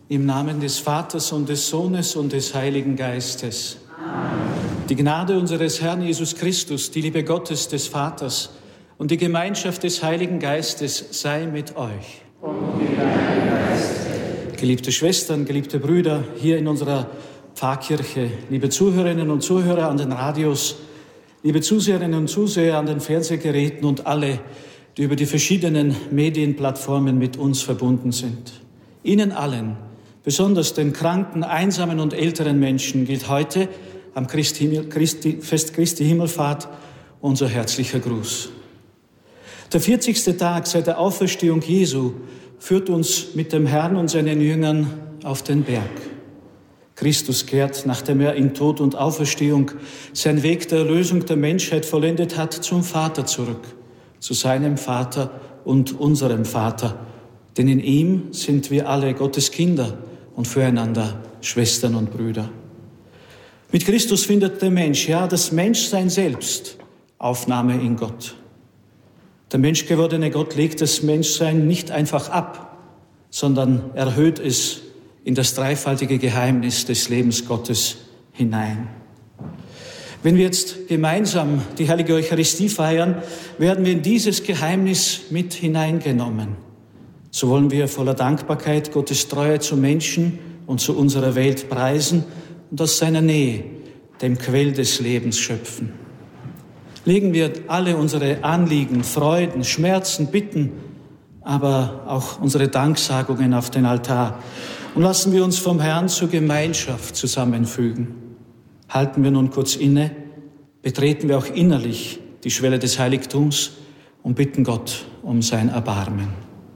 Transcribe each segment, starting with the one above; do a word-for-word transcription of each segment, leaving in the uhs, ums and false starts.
Im Namen des Vaters und des Sohnes und des Heiligen Geistes. Amen. Die Gnade unseres Herrn Jesus Christus, die Liebe Gottes des Vaters und die Gemeinschaft des Heiligen Geistes sei mit euch. Und mit deinem Geist. Geliebte Schwestern, geliebte Brüder, hier in unserer Pfarrkirche, liebe Zuhörerinnen und Zuhörer an den Radios, liebe Zuseherinnen und Zuseher an den Fernsehgeräten und alle, die über die verschiedenen Medienplattformen mit uns verbunden sind. Ihnen allen, besonders den kranken, einsamen und älteren Menschen, gilt heute am Christi, Christi, Fest Christi Himmelfahrt unser herzlicher Gruß. Der vierzigste Tag seit der Auferstehung Jesu führt uns mit dem Herrn und seinen Jüngern auf den Berg. Christus kehrt, nachdem er in Tod und Auferstehung seinen Weg der Erlösung der Menschheit vollendet hat, zum Vater zurück, zu seinem Vater und unserem Vater. Denn in ihm sind wir alle Gottes Kinder und füreinander Schwestern und Brüder. Mit Christus findet der Mensch, ja das Menschsein selbst, Aufnahme in Gott. Der menschgewordene Gott legt das Menschsein nicht einfach ab, sondern erhöht es in das dreifaltige Geheimnis des Lebens Gottes hinein. Wenn wir jetzt gemeinsam die heilige Eucharistie feiern, werden wir in dieses Geheimnis mit hineingenommen. So wollen wir voller Dankbarkeit Gottes Treue zu Menschen und zu unserer Welt preisen und aus seiner Nähe, dem Quell des Lebens, schöpfen. Legen wir alle unsere Anliegen, Freuden, Schmerzen, Bitten, aber auch unsere Danksagungen auf den Altar und lassen wir uns vom Herrn zur Gemeinschaft zusammenfügen. Halten wir nun kurz inne, betreten wir auch innerlich die Schwelle des Heiligtums und bitten Gott um sein Erbarmen.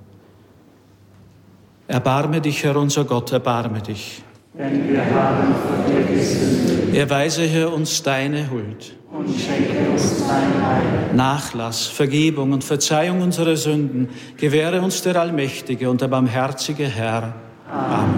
Erbarme dich, Herr unser Gott, erbarme dich. Denn wir haben vergessen. Erweise, Herr, uns deine Huld. Und schenke uns dein Heil. Nachlass, Vergebung und Verzeihung unserer Sünden gewähre uns der allmächtige und der barmherzige Herr. Amen. Amen.